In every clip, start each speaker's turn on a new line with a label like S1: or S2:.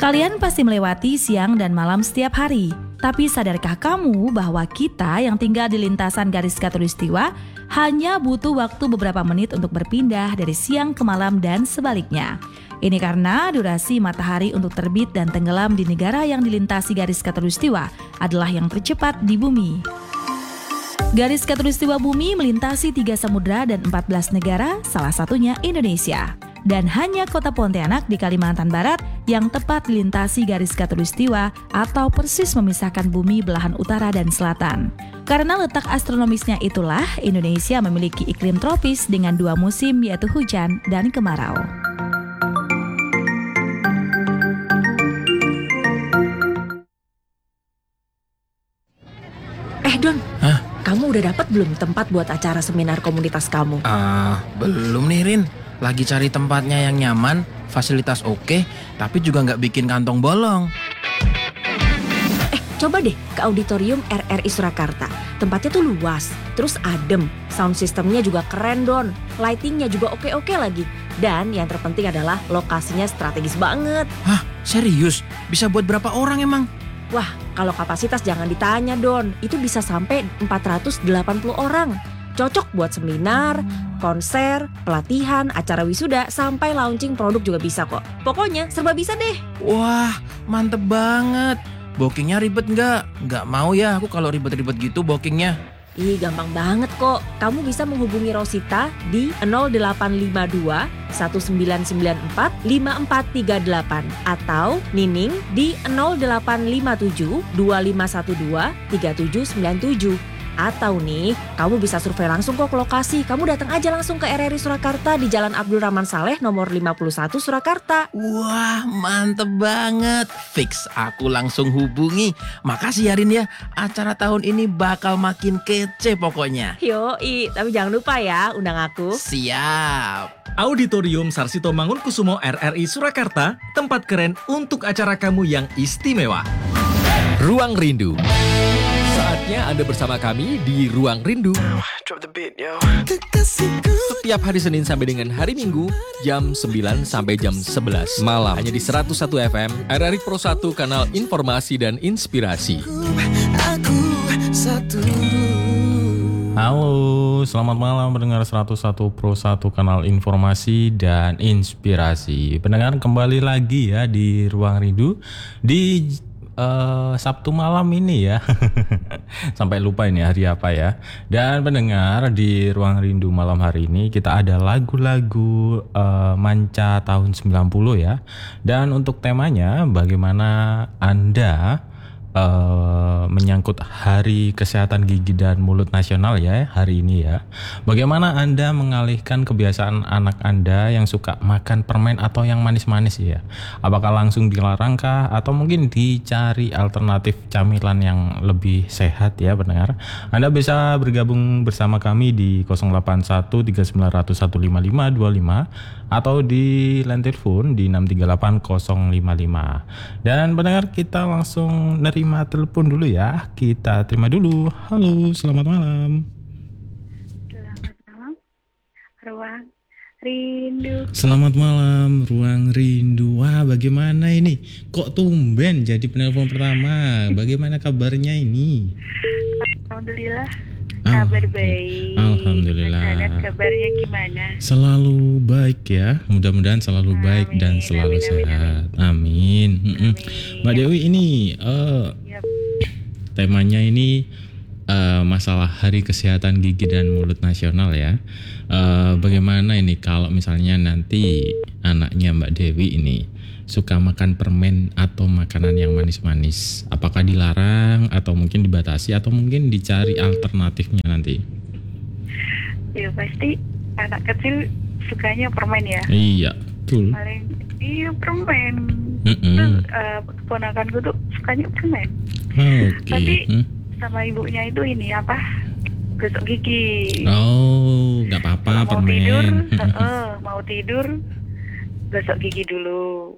S1: Kalian pasti melewati siang dan malam setiap hari. Tapi sadarkah kamu bahwa kita yang tinggal di lintasan garis khatulistiwa hanya butuh waktu beberapa menit untuk berpindah dari siang ke malam dan sebaliknya. Ini karena durasi matahari untuk terbit dan tenggelam di negara yang dilintasi garis khatulistiwa adalah yang tercepat di bumi. Garis khatulistiwa bumi melintasi 3 samudra dan 14 negara, salah satunya Indonesia. Dan hanya kota Pontianak di Kalimantan Barat yang tepat dilintasi garis khatulistiwa atau persis memisahkan bumi belahan utara dan selatan. Karena letak astronomisnya itulah, Indonesia memiliki iklim tropis dengan 2 musim yaitu hujan dan kemarau.
S2: Don, kamu udah dapat belum tempat buat acara seminar komunitas kamu?
S3: Belum nih Rin. Lagi cari tempatnya yang nyaman, fasilitas oke, tapi juga nggak bikin kantong bolong.
S2: Coba deh ke auditorium RRI Surakarta. Tempatnya tuh luas, terus adem, sound systemnya juga keren Don, lightingnya juga oke-oke lagi. Dan yang terpenting adalah lokasinya strategis banget.
S3: Hah, serius? Bisa buat berapa orang emang?
S2: Wah, kalau kapasitas jangan ditanya Don, itu bisa sampai 480 orang. Cocok buat seminar, konser, pelatihan, acara wisuda, sampai launching produk juga bisa kok. Pokoknya serba bisa deh.
S3: Wah, mantep banget. Bookingnya ribet nggak? Nggak mau ya aku kalau ribet-ribet gitu bookingnya.
S2: Gampang banget kok. Kamu bisa menghubungi Rosita di 0852 1994 5438 atau Nining di 0857 2512 3797. Atau nih, kamu bisa survei langsung kok ke lokasi. Kamu datang aja langsung ke RRI Surakarta di Jalan Abdul Rahman Saleh nomor 51 Surakarta.
S3: Wah, mantep banget. Fix, aku langsung hubungi. Makasih ya Rin ya. Acara tahun ini bakal makin kece pokoknya.
S2: Yoi, tapi jangan lupa ya undang aku.
S3: Siap.
S4: Auditorium Sarsito Mangunkusumo RRI Surakarta, tempat keren untuk acara kamu yang istimewa.
S5: Ruang Rindu. Saatnya Anda bersama kami di Ruang Rindu. Setiap hari Senin sampai dengan hari Minggu, jam 9 sampai jam 11 malam. Hanya di 101 FM, RRI Pro 1, kanal informasi dan inspirasi.
S6: Halo, selamat malam pendengar 101 Pro 1, kanal informasi dan inspirasi. Pendengar kembali lagi ya di Ruang Rindu di Sabtu malam ini ya. Sampai lupa ini hari apa ya. Dan pendengar, di Ruang Rindu malam hari ini kita ada lagu-lagu manca tahun 90 ya. Dan untuk temanya bagaimana Anda menyangkut Hari Kesehatan Gigi dan Mulut Nasional ya hari ini ya. Bagaimana Anda mengalihkan kebiasaan anak Anda yang suka makan permen atau yang manis-manis ya? Apakah langsung dilarangkah atau mungkin dicari alternatif camilan yang lebih sehat ya pendengar? Anda bisa bergabung bersama kami di 081 3900 15525 atau di line telepon di 638 055. Dan pendengar, kita langsung nerima telepon dulu ya. Kita terima dulu. Halo, selamat malam.
S7: Selamat malam, Ruang Rindu.
S6: Selamat malam, Ruang Rindu. Wah, bagaimana ini? Kok tumben jadi penelpon pertama? Bagaimana kabarnya ini?
S7: Alhamdulillah, kabar baik.
S6: Alhamdulillah.
S7: Mas kabarnya gimana?
S6: Selalu baik ya. Mudah-mudahan selalu baik dan selalu sehat. Amin. Mbak Dewi, ini temanya ini masalah Hari Kesehatan Gigi dan Mulut Nasional ya. Bagaimana ini kalau misalnya nanti anaknya Mbak Dewi ini suka makan permen atau makanan yang manis-manis, apakah dilarang atau mungkin dibatasi atau mungkin dicari alternatifnya nanti?
S7: Ya pasti anak kecil sukanya permen ya.
S6: Iya, betul.
S7: Permen. Terus keponakanku tuh sukanya permen. Tapi sama ibunya itu ini apa? Gosok gigi.
S6: Oh, nggak apa-apa permen.
S7: Mau tidur gosok gigi dulu.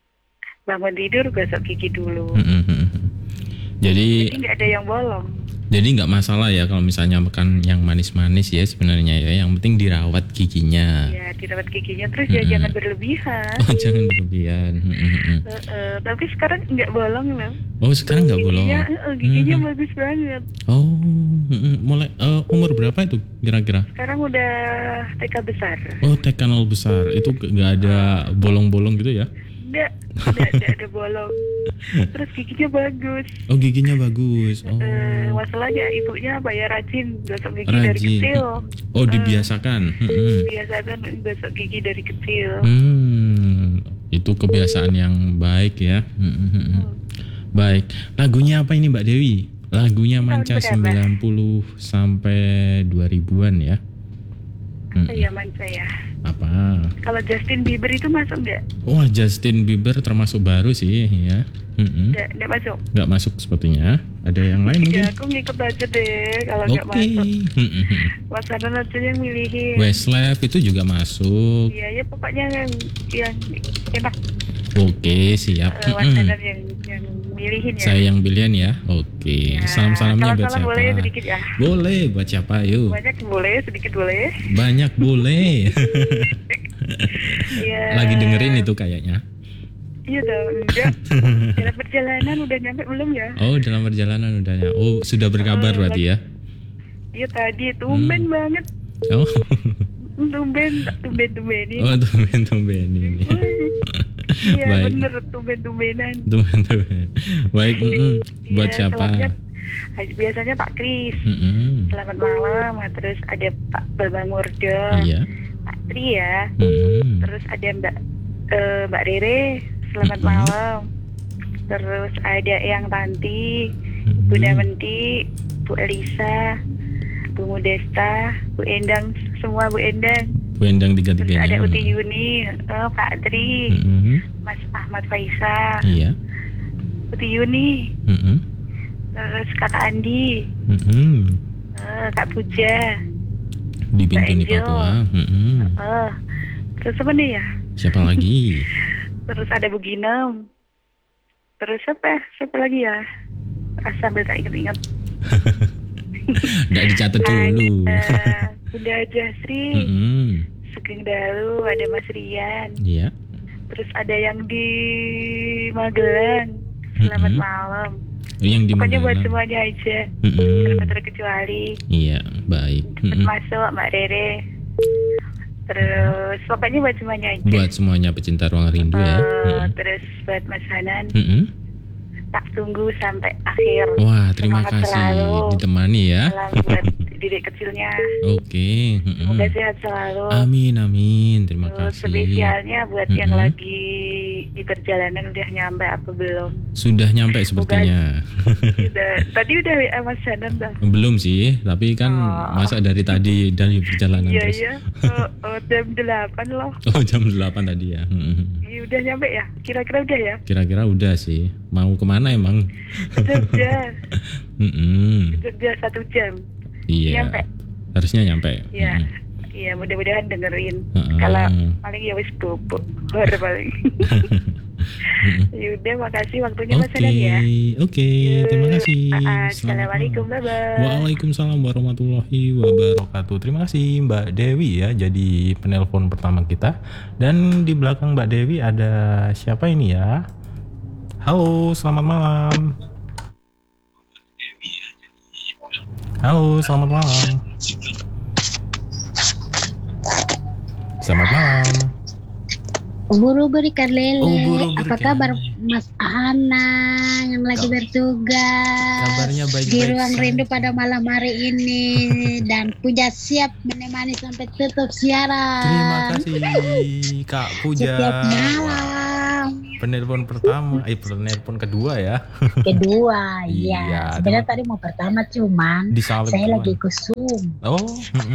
S7: Bangun tidur gosok gigi dulu.
S6: Jadi
S7: nggak ada yang bolong.
S6: Jadi nggak masalah ya kalau misalnya makan yang manis-manis ya sebenarnya ya. Yang penting dirawat giginya.
S7: Ya, dirawat giginya terus ya jangan berlebihan.
S6: Oh, jangan berlebihan.
S7: Tapi sekarang nggak bolong loh.
S6: Oh, sekarang nggak bolong.
S7: Giginya bagus banget.
S6: Oh, mulai umur berapa itu kira-kira?
S7: Sekarang udah TK besar.
S6: Oh, TK 0 besar. Itu nggak ada bolong-bolong gitu ya?
S7: Nggak ada bolong. Terus giginya bagus.
S6: Oh, giginya bagus. Oh.
S7: Masalahnya ibunya rajin gosok gigi dari
S6: Rajin.
S7: kecil.
S6: Oh, dibiasakan.
S7: Biasakan gosok gigi dari kecil.
S6: Itu kebiasaan yang baik ya. Baik. Lagunya apa ini Mbak Dewi? Lagunya Manca
S7: Tahun berapa?
S6: 90 sampai 2000-an ya.
S7: Iya, Manca ya.
S6: Apa?
S7: Kalau Justin Bieber itu masuk nggak?
S6: Wah, Justin Bieber termasuk baru sih ya.
S7: Nggak masuk.
S6: Nggak masuk sepertinya. Ada yang lain mungkin?
S7: Ya, aku ngikut aja deh kalau nggak
S6: Oke.
S7: masuk. Mas Hanan aja yang milihin.
S6: Westlife itu juga masuk.
S7: Iya, ya pokoknya yang enak.
S6: Oke, siap.
S7: Mas Hanan yang milihin ya.
S6: Saya yang pilihan ya. Oke.
S7: Ya,
S6: Salam-salamnya buat
S7: salam
S6: siapa?
S7: boleh sedikit ya.
S6: Boleh buat siapa? Yuk.
S7: Banyak boleh, sedikit boleh.
S6: Banyak boleh.
S7: Iya.
S6: Lagi dengerin itu kayaknya.
S7: Iya dong, enggak. Dalam perjalanan udah nyampe belum ya?
S6: Oh, dalam perjalanan udahnya. Oh, sudah berkabar berarti ya.
S7: Iya tadi, tumben banget.
S6: Oh.
S7: Tumbenin.
S6: Oh, tumben ini.
S7: Iya
S6: Baik.
S7: bener, tumben-tumbenan.
S6: Tumben. Baik, buat
S7: Iya,
S6: siapa?
S7: Biasanya Pak Kris. Selamat malam. Terus ada Pak Bambang Murdo.
S6: Iya.
S7: Pak Tri ya.
S6: Mm-mm.
S7: Terus ada Mbak Rere. Selamat malam. Terus ada Eyang Tanti, Bunda Menti, Bu Elisa, Bu Modesta, Bu Endang, semua Bu Endang.
S6: Bu Endang
S7: Terus
S6: tiga-tiganya.
S7: ada Uti Yuni, Pak Tri, Mas Ahmad Faisal,
S6: Iya.
S7: Uti Yuni,
S6: Mm-mm.
S7: terus Kakak Andi,
S6: Mm-mm.
S7: Kak Puja,
S6: Di pintu
S7: Mbak
S6: nih
S7: Angel.
S6: Papua. Mm-mm.
S7: Terus apa nih ya?
S6: Siapa lagi?
S7: Terus ada Bu Ginem. Terus siapa lagi ya? Sambil tak ingat-ingat.
S6: Nggak dicatat dulu.
S7: Ada Bunda Jasri,
S6: Mm-mm.
S7: Sugeng Dalu, ada Mas Rian.
S6: Iya.
S7: Terus ada yang di Magelang. Selamat
S6: Mm-mm.
S7: malam.
S6: Yang di
S7: Pokoknya buat
S6: Magelang.
S7: semuanya aja.
S6: Mm-mm.
S7: Tanpa terkecuali.
S6: Iya, baik.
S7: Cepet masuk Mbak Rere. Terus pokoknya buat semuanya aja.
S6: Buat semuanya pecinta Ruang Rindu ya.
S7: Terus buat Mas Hanan,
S6: Mm-mm.
S7: tak tunggu sampai akhir.
S6: Wah, terima
S7: Semangat
S6: kasih
S7: selalu.
S6: ditemani ya.
S7: Salam buat didik kecilnya.
S6: Oke. Mm-mm.
S7: Semoga sehat selalu.
S6: Amin. Terima
S7: Terus
S6: kasih.
S7: spesialnya buat yang
S6: Mm-mm.
S7: lagi di perjalanan udah nyampe apa belum?
S6: Sudah nyampe sepertinya.
S7: Tadi udah WA Mas Hanan dah.
S6: Belum sih, tapi kan masa dari tadi dari perjalanan
S7: Iya
S6: terus.
S7: iya. Jam 8 loh.
S6: Oh, jam 8 tadi ya.
S7: Iya, udah nyampe ya? Kira-kira udah ya?
S6: Kira-kira udah sih. Mau kemana emang?
S7: Jogja.
S6: Mm-mm.
S7: Jogja 1 jam.
S6: Iya.
S7: Nyampe.
S6: Harusnya nyampe.
S7: Iya. Iya, mudah-mudahan dengerin.
S6: Heeh.
S7: Kalau paling ya wis bubuk. Baru paling. Yaudah, makasih waktunya Mas
S6: Oke,
S7: Hanan ya.
S6: oke, terima kasih.
S7: Assalamualaikum, bye-bye.
S6: Waalaikumsalam warahmatullahi wabarakatuh. Terima kasih Mbak Dewi ya, jadi penelpon pertama kita. Dan di belakang Mbak Dewi ada siapa ini ya? Halo, selamat malam. Halo, selamat malam. Selamat malam.
S8: Ubur-ubur ikan lele.
S6: Ubur-ubur
S8: Apa
S6: ikan
S8: kabar
S6: lele.
S8: Mas Ana yang lagi bertugas
S6: Kabarnya baik-baik
S8: di ruang
S6: saja.
S8: rindu pada malam hari ini dan Puja siap menemani sampai tutup siaran.
S6: Terima kasih Kak Puja.
S8: Setiap malam.
S6: Penelpon pertama, penelpon kedua ya.
S8: Kedua,
S6: Iya,
S8: iya. Sebenarnya tadi mau pertama cuman
S6: Disalib
S8: saya
S6: duluan.
S8: lagi kusum.
S6: Oh.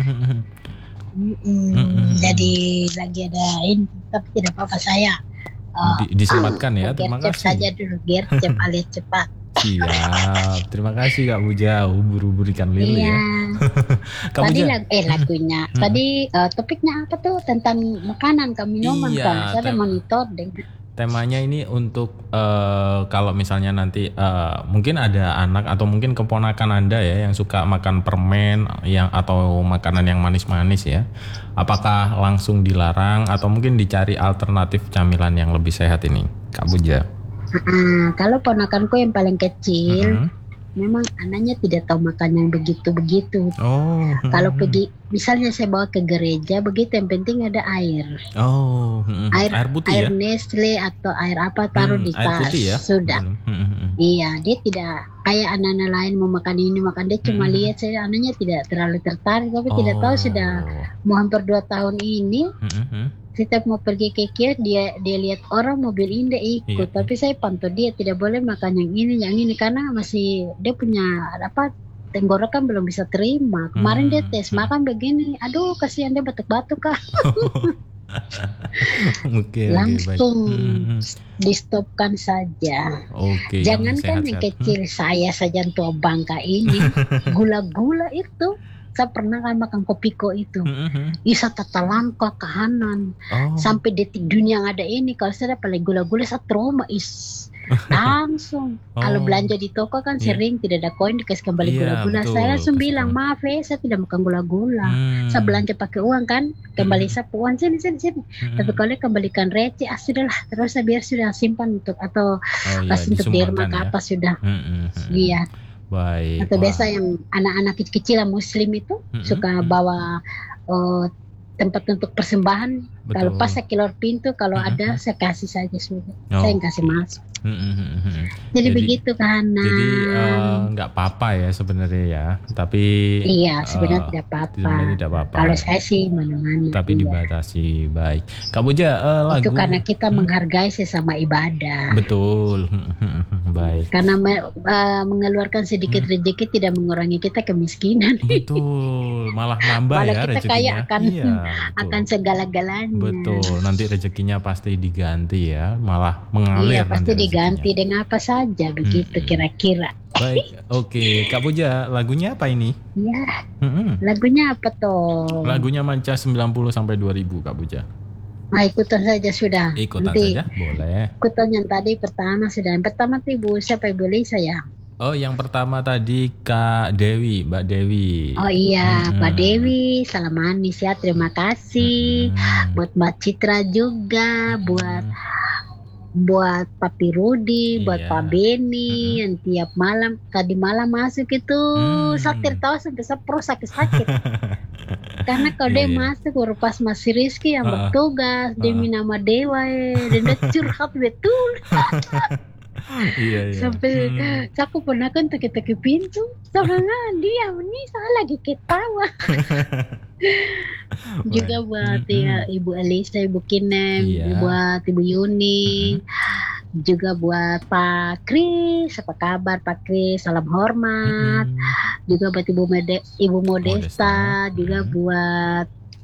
S8: Jadi lagi ada ini, tapi tidak apa-apa saya.
S6: Disempatkan ya, terima
S8: Gercep
S6: kasih.
S8: saja dulu, gercep alias cepat.
S6: Siap, terima kasih Kak Puja. Ubur-ubur ikan lele
S8: Iya.
S6: ya. Kak
S8: Tadi
S6: Puja.
S8: lagunya. Tadi topiknya apa tuh tentang makanan ke minuman
S6: Iya,
S8: kan? Saya ada monitor dengan
S6: temanya ini untuk kalau misalnya nanti mungkin ada anak atau mungkin keponakan Anda ya yang suka makan permen atau makanan yang manis-manis ya. Apakah langsung dilarang atau mungkin dicari alternatif camilan yang lebih sehat ini, Kak Puja?
S8: Kalau ponakanku yang paling kecil, memang anaknya tidak tahu makan yang begitu-begitu. Kalau pergi, misalnya saya bawa ke gereja, begitu yang penting ada air. Air putih air ya? Nestle atau air apa taruh di tas. Air putih ya? Sudah. Iya, dia tidak kayak anak-anak lain mau makan ini makan dia cuma lihat saya anaknya tidak terlalu tertarik, tapi tidak tahu sudah mau hampir 2 tahun ini. Setiap mau pergi ke kios dia lihat orang mobil ini dia ikut, tapi saya pantau dia tidak boleh makan yang ini karena masih dia punya tenggorokan belum bisa terima. Kemarin dia tes makan begini, aduh kasihan dia batuk-batuk Kak. Langsung di-stopkan saja. Jangankan yang kecil, saya saja tua bangka ini gula-gula itu. Saya pernah kan makan kopiko itu, bisa tetelan ke kanan sampai detik dunia yang ada ini. Kalau saya paling gula-gula saya trauma langsung. Kalau belanja di toko kan sering tidak ada koin dikasih kembali gula-gula. Saya langsung bilang maaf saya tidak makan gula-gula. Saya belanja pakai uang kan, kembali saya uang sini. Tapi kalau kembalikan receh, sudahlah terus saya biar sudah simpan untuk atau untuk di rumah ke apa sudah. Iya.
S6: Baik.
S8: Atau biasa yang anak-anak kecil yang muslim itu suka bawa tempat untuk persembahan. Kalau pas saya keluar pintu kalau ada saya kasih saja sudah. Saya yang kasih masuk. Jadi begitu kan.
S6: Jadi nggak apa-apa ya sebenarnya ya. Tapi
S8: iya sebenarnya tidak apa-apa. Kalau saya sih mana-mana.
S6: Tapi dibatasi. Baik. Kak Puja lagu.
S8: Itu karena kita menghargai sesama ibadah.
S6: Betul. Baik.
S8: Karena mengeluarkan sedikit rezeki tidak mengurangi kita kemiskinan.
S6: Betul. Malah nambah ya rezekinya.
S8: Kita kaya akan segala-galanya.
S6: Betul. Nanti rezekinya pasti diganti ya. Malah mengalir.
S8: Iya pasti diganti dengan apa saja begitu kira-kira.
S6: Baik, oke. Kak Puja, lagunya apa ini?
S8: Ya, lagunya apa toh?
S6: Lagunya Manca 90 sampai 2000 Kak Puja.
S8: Ikutan saja sudah.
S6: Ikutan saja, boleh.
S8: Ikutan yang tadi pertama sudah. Yang pertama tuh Ibu siapa Ibu Lisa ya?
S6: Oh, yang pertama tadi Kak Dewi, Mbak Dewi.
S8: Oh iya, Mbak Dewi, salam manis ya. Terima kasih. Buat Mbak Citra juga, buat Papi Rudi, buat Pak Beni yang tiap malam tadi malam masuk itu saya tertawa sampai saya perut sakit-sakit karena kalau dia masuk baru pas masih Rizky yang bertugas demi nama Dewa dan dia curhat betul. Sampai aku pernah kan teki-teki pintu sama dia ini saya lagi ketawa. Juga buat Ibu Elisa, Ibu Kinem, buat Ibu Yuni, juga buat Pak Kris, apa kabar Pak Kris, salam hormat. Juga buat Ibu Modesta, juga buat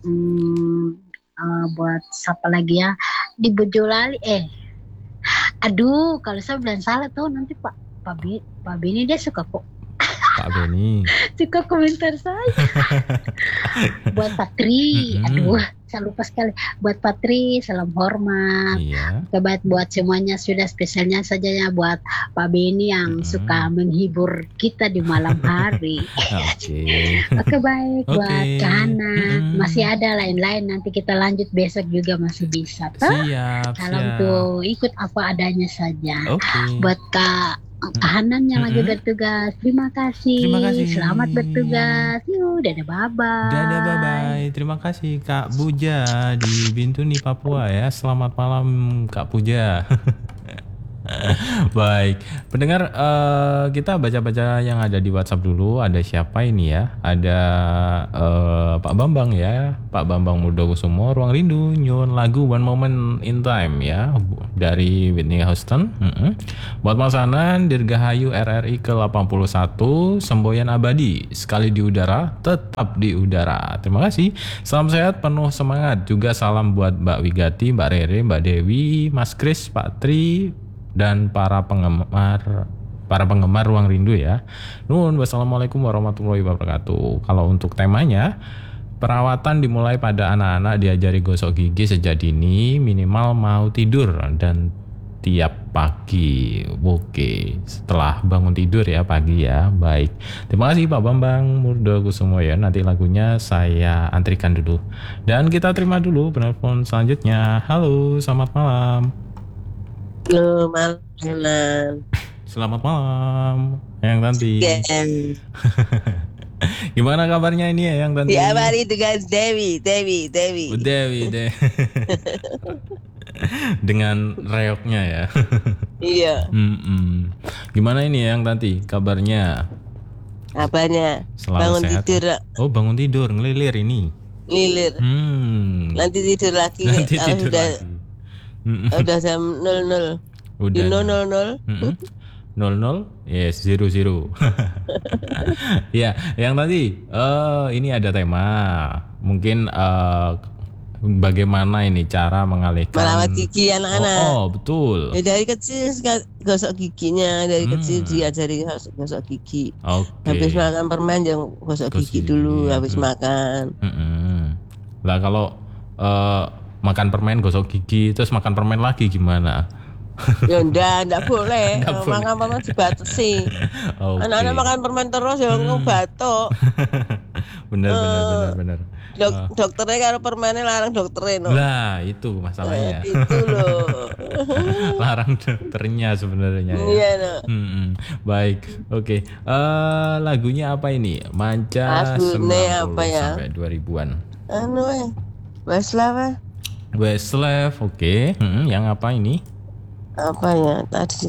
S8: buat siapa lagi ya di Bojolali. Aduh, kalau saya bilang salah tuh nanti Pak Beni dia suka kok.
S6: Pak Beni
S8: suka komentar saya. Buat Patri, aduh saya lupa sekali. Buat Patri, salam hormat. Buat semuanya sudah spesialnya saja ya buat Pak Beni yang suka menghibur kita di malam hari. Oke, baik buat Kana. Masih ada lain-lain nanti kita lanjut besok juga masih bisa.
S6: Siap.
S8: Salam tuh ikut apa adanya saja. Buat Kak Hanan yang lagi bertugas, terima kasih. Selamat bertugas. Yuk, dadah bye-bye.
S6: Dadah bye-bye. Terima kasih Kak Puja di Bintuni Papua ya. Selamat malam Kak Puja. Baik, pendengar kita baca-baca yang ada di WhatsApp dulu. Ada siapa ini ya? Ada Pak Bambang ya, Pak Bambang Mudokusumo, Ruang Rindu nyuwun lagu One Moment in Time ya dari Whitney Houston. Buat Mas Anan, Dirgahayu RRI ke-81, Semboyan Abadi, sekali di udara, tetap di udara. Terima kasih. Salam sehat, penuh semangat. Juga salam buat Mbak Wigati, Mbak Rere, Mbak Dewi, Mas Kris, Pak Tri, dan para penggemar Ruang Rindu ya. Nuhun, wassalamualaikum warahmatullahi wabarakatuh. Kalau untuk temanya, perawatan dimulai pada anak-anak diajari gosok gigi sejak dini, minimal mau tidur dan tiap pagi. Oke, setelah bangun tidur ya pagi ya. Baik. Terima kasih Pak Bambang Murdokusumo ya. Nanti lagunya saya antrikan dulu. Dan kita terima dulu penelpon selanjutnya. Halo, selamat malam.
S9: Halo, malam.
S6: Selamat malam, Eyang Tanti. Gimana kabarnya ini Eyang Tanti?
S9: Diabari dengan Dewi.
S6: Dengan reoknya ya.
S9: Iya.
S6: Gimana ini Eyang Tanti kabarnya?
S9: Apanya?
S6: Selalu
S9: bangun
S6: sehat.
S9: tidur.
S6: Oh, bangun tidur ngelilir ini.
S9: Lilir. Nanti tidur lagi.
S6: Nanti tidur lagi.
S9: Udah jam 00.
S6: Udah.
S9: You know 00?
S6: 00 yes 00. Ya, yang tadi ini ada tema. Mungkin bagaimana ini cara mengalihkan
S9: merawat gigi anak-anak.
S6: Oh, betul.
S9: Ya, dari kecil gosok giginya, dari kecil diajari gosok gigi. Habis makan permen jangan gosok gigi dulu habis makan.
S6: Lah kalau makan permen gosok gigi terus makan permen lagi gimana?
S9: Ya enggak boleh. Makan permen dibatasi. Anak-anak makan permen terus ya batuk.
S6: Bener.
S9: Dokternya kalau permennya larang dokternya.
S6: Lah itu masalahnya.
S9: Itu loh.
S6: Larang dokternya sebenarnya.
S9: Iya
S6: no. Baik, oke. Lagunya apa ini? Manca 90
S9: apa ya?
S6: sampai 2000-an. Westlife, oke. Yang apa ini?
S9: Apa ya tadi?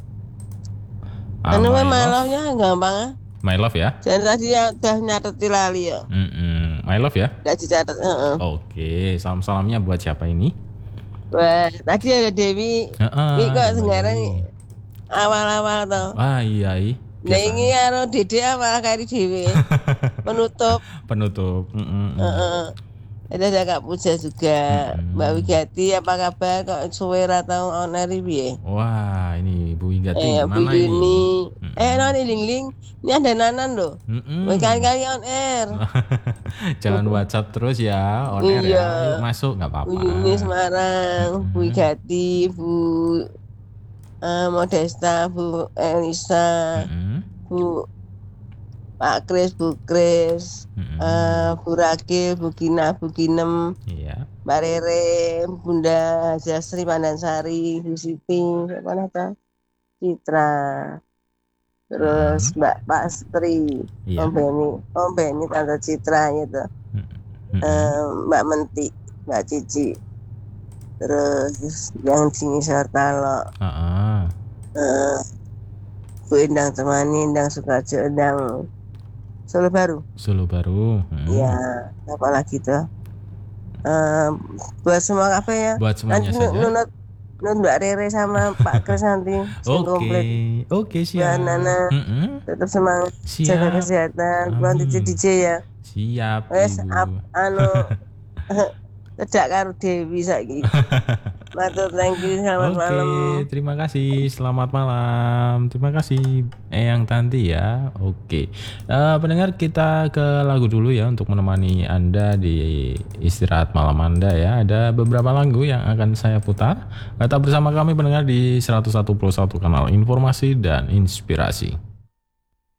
S9: My Love-nya gampang.
S6: My Love ya?
S9: Jangan tadi udah nyatet lali ya.
S6: My Love ya?
S9: Udah dicatat.
S6: Oke, salam-salamnya buat siapa ini?
S9: Wah, tadi ada Dewi. Ini kok sekarang awal-awal toh.
S6: Iya.
S9: Nah ini karo Dede malah kari Dewi.
S6: Penutup.
S9: Ada Kak Puja juga. Mbak Wigati apa kabar kok suwe ra tau on air piye?
S6: Wah, ini Bu Wigati
S9: mana ini? Non Ling. Ini ada Nanan loh. Kali-kali on air.
S6: Jangan WhatsApp terus ya, on air ya. Yuk masuk enggak apa-apa.
S9: Ini Semarang, Bu Wigati, Bu Modesta, Bu Elisa, Bu Pak Kris, Bu Kris, Bu Rakil, Bu Gina, Bu Ginem, Mbak Rere, Bunda Jasri Pandansari, Bu Siti, siapa nata? Citra, terus Mbak Pastri, Om Beni, Tante Citra gitu, Mbak Menti, Mbak Cici, terus yang di Sortalo, Bu Endang Temani, Endang Sukarjo, Endang Solo Baru. Ya, apa lagi tuh? Buat semua kafe ya.
S6: Buat semuanya
S9: nanti
S6: saja.
S9: Nut Mbak Rere sama Pak Kris nanti.
S6: Oke, siap.
S9: Dan Nana, tetap semangat. Jaga kesehatan. Buat DJ ya.
S6: Siap.
S9: Wes, tidak karo Dewi saiki. Matur, thank you, selamat malam.
S6: Oke, terima kasih, selamat malam. Terima kasih Eyang Tanti ya. Oke, pendengar kita ke lagu dulu ya untuk menemani Anda di istirahat malam Anda ya. Ada beberapa lagu yang akan saya putar. Tetap bersama kami pendengar di 101.1 kanal informasi dan inspirasi.